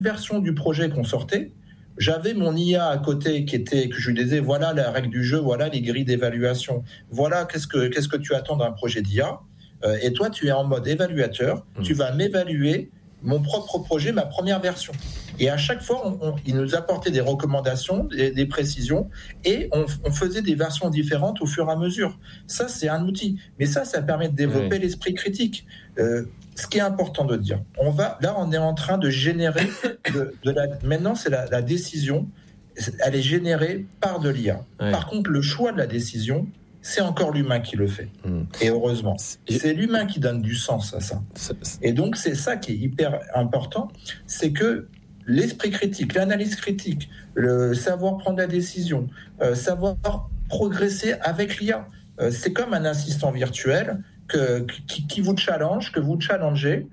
version du projet qu'on sortait, j'avais mon IA à côté que je lui disais, voilà la règle du jeu, voilà les grilles d'évaluation, voilà qu'est-ce que tu attends d'un projet d'IA, et toi tu es en mode évaluateur, tu vas m'évaluer mon propre projet, ma première version. Et à chaque fois, il nous apportait des recommandations, des précisions, et on faisait des versions différentes au fur et à mesure. Ça, c'est un outil. Mais ça permet de développer l'esprit critique. Ce qui est important de dire, on est en train de générer maintenant, c'est la décision, elle est générée par de l'IA. Ouais. Par contre, le choix de la décision, c'est encore l'humain qui le fait. Et heureusement, c'est l'humain qui donne du sens à ça. Et donc, c'est ça qui est hyper important, c'est que l'esprit critique, l'analyse critique, le savoir prendre la décision, savoir progresser avec l'IA, c'est comme un assistant virtuel qui vous challenge, que vous challengez,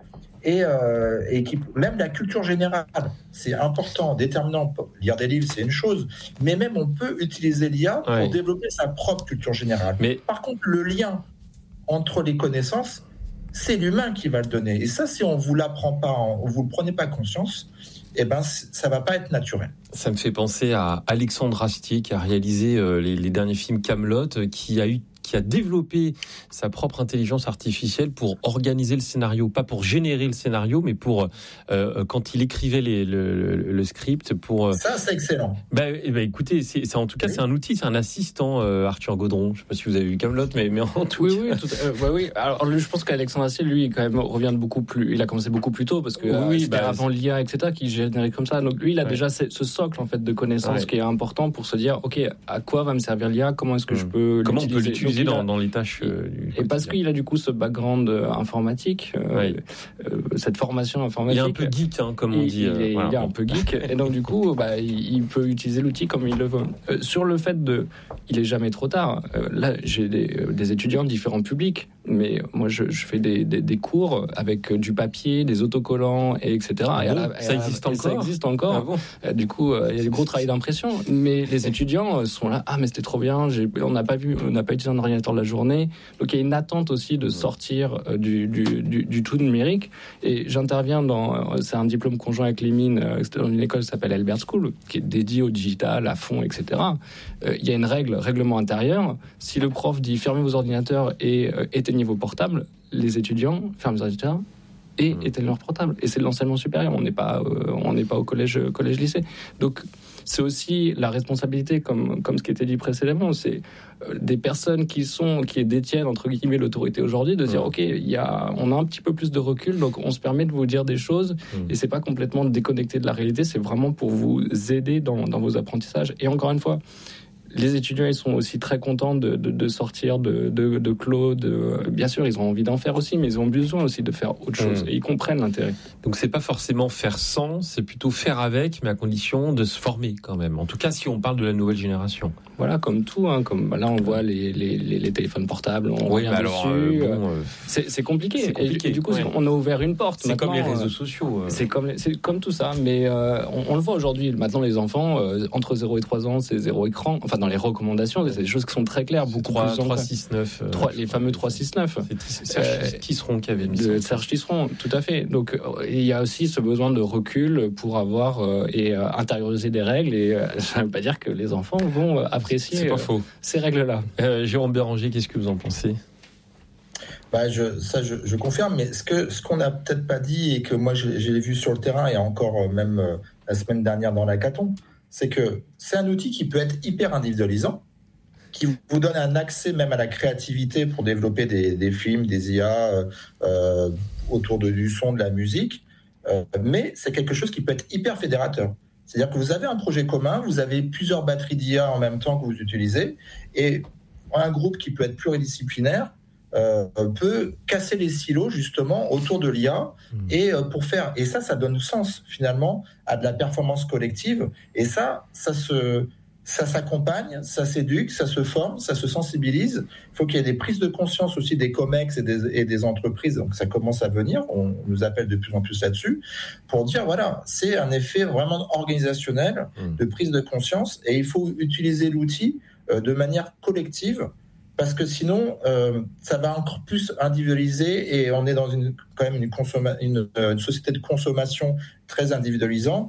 et qui, même la culture générale, c'est important, déterminant. Lire des livres, c'est une chose, mais même on peut utiliser l'IA pour développer sa propre culture générale. Mais par contre, le lien entre les connaissances, c'est l'humain qui va le donner. Et ça, si on vous l'apprend pas, vous ne prenez pas conscience, eh ben, ça va pas être naturel. Ça me fait penser à Alexandre Astier qui a réalisé les derniers films Kaamelott, qui a développé sa propre intelligence artificielle pour organiser le scénario, pas pour générer le scénario, mais pour quand il écrivait le script pour. Ça, c'est excellent. Écoutez, c'est en tout cas c'est un outil, c'est un assistant, Arthur Gaudron. Je sais pas si vous avez vu Kaamelott, mais en tout cas. Oui. Alors je pense qu'Alexandre Astier, lui, quand même revient il a commencé beaucoup plus tôt parce que c'était avant l'IA, etc., qui générait comme ça. Donc lui, il a déjà ce socle en fait de connaissances qui est important pour se dire, ok, à quoi va me servir l'IA, comment est-ce que je peux on peut l'utiliser dans les tâches et parce qu'il a du coup ce background informatique, cette formation informatique. Il est un peu geek, comme on dit. Il est un peu geek, et donc du coup, il peut utiliser l'outil comme il le veut. Sur le fait il est jamais trop tard. Là, j'ai des étudiants de différents publics, mais moi, je fais des cours avec du papier, des autocollants, etc. Ça existe encore. Ça existe encore. Ah bon. Du coup, il y a des gros travail d'impression, mais les étudiants sont là. Ah, mais c'était trop bien. On n'a pas utilisé un ordinateur de la journée. Donc il y a une attente aussi de sortir du tout numérique. Et j'interviens c'est un diplôme conjoint avec les mines, dans une école qui s'appelle Albert School, qui est dédiée au digital, à fond, etc. Il y a une règlement intérieur. Si le prof dit fermez vos ordinateurs et éteignez vos portables, les étudiants ferment les ordinateurs et éteignent leurs portables. Et c'est de l'enseignement supérieur. On n'est pas au collège-lycée. Donc c'est aussi la responsabilité, comme ce qui était dit précédemment, c'est des personnes qui détiennent entre guillemets l'autorité aujourd'hui, de dire ok, on a un petit peu plus de recul, donc on se permet de vous dire des choses, et c'est pas complètement déconnecté de la réalité, c'est vraiment pour vous aider dans vos apprentissages. Et encore une fois, les étudiants, ils sont aussi très contents de sortir de Claude. Bien sûr, ils ont envie d'en faire aussi, mais ils ont besoin aussi de faire autre chose. Et ils comprennent l'intérêt. Donc, c'est pas forcément faire sans, c'est plutôt faire avec, mais à condition de se former quand même. En tout cas, si on parle de la nouvelle génération. Voilà, comme tout. Comme là, on voit les téléphones portables, on revient dessus. C'est compliqué. Et du coup, on a ouvert une porte. C'est comme les réseaux sociaux. C'est comme tout ça. Mais on le voit aujourd'hui. Maintenant, les enfants, entre 0 et 3 ans, c'est 0 écran. Enfin, dans les recommandations, c'est des choses qui sont très claires. Beaucoup 3-6-9. Les fameux 3-6-9. C'est Serge Tisseron qui avait mis ça. Serge Tisseron, tout à fait. Donc, il y a aussi ce besoin de recul pour avoir et intérioriser des règles. Et ça ne veut pas dire que les enfants vont apprécier ces règles-là. Jérôme Béranger, qu'est-ce que vous en pensez ? Je confirme, mais ce qu'on n'a peut-être pas dit et que moi j'ai vu sur le terrain et encore même la semaine dernière dans l'hackathon, c'est que c'est un outil qui peut être hyper individualisant, qui vous donne un accès même à la créativité pour développer des films, des IA autour du son, de la musique, mais c'est quelque chose qui peut être hyper fédérateur. C'est-à-dire que vous avez un projet commun, vous avez plusieurs batteries d'IA en même temps que vous utilisez, et un groupe qui peut être pluridisciplinaire peut casser les silos justement autour de l'IA et ça donne sens finalement à de la performance collective, et ça s'accompagne, ça s'éduque, ça se forme, ça se sensibilise. Il faut qu'il y ait des prises de conscience aussi des COMEX et des entreprises, donc ça commence à venir, on nous appelle de plus en plus là-dessus, pour dire voilà, c'est un effet vraiment organisationnel de prise de conscience, et il faut utiliser l'outil de manière collective, parce que sinon, ça va encore plus individualiser, et on est dans une société de consommation très individualisant.